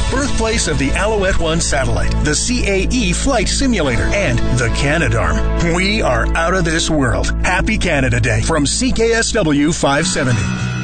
birthplace of the Alouette 1 satellite, the CAE flight simulator, and the Canadarm. We are out of this world. Happy Canada Day from CKSW 570.